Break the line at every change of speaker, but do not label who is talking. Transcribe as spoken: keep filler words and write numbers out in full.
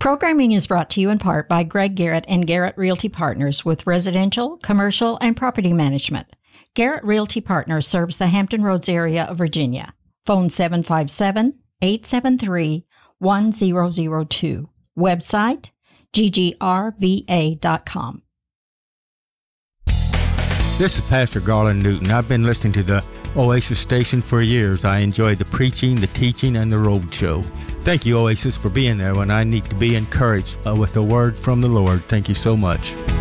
Programming is brought to you in part by Greg Garrett and Garrett Realty Partners with residential, commercial, and property management. Garrett Realty Partners serves the Hampton Roads area of Virginia. Phone seven five seven, eight seven three, one zero zero two. Website, g g r v a dot com.
This is Pastor Garland Newton. I've been listening to the Oasis station for years. I enjoy the preaching, the teaching, and the road show. Thank you, Oasis, for being there when I need to be encouraged uh, with a word from the Lord. Thank you so much.